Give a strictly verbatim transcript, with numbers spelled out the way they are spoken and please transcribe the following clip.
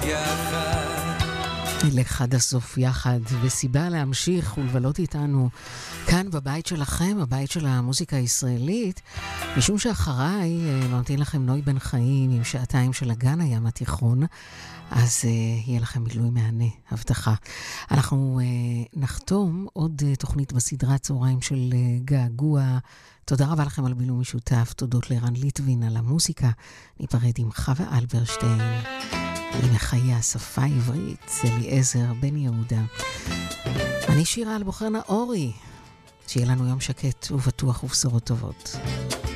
יחד. נלך עד הסוף יחד, וסיבה להמשיך ולבלות איתנו כאן בבית שלכם, בבית של המוזיקה הישראלית, משום שאחריי ממתין לכם נוי בן חיים עם שעתיים של אגן הים התיכון, אז uh, יהיה לכם בילוי מהנה, הבטחה. אנחנו uh, נחתום עוד uh, תוכנית בסדרת צהריים של uh, געגוע. תודה רבה לכם על בילוי משותף, תודות לרן ליטווין על המוזיקה. ניפרד עם חווה אלברשטיין, עם מחיי השפה העברית, אליעזר בן יהודה. אני שירה על בוחר נאורי, שיהיה לנו יום שקט ובטוח ובשורות טובות.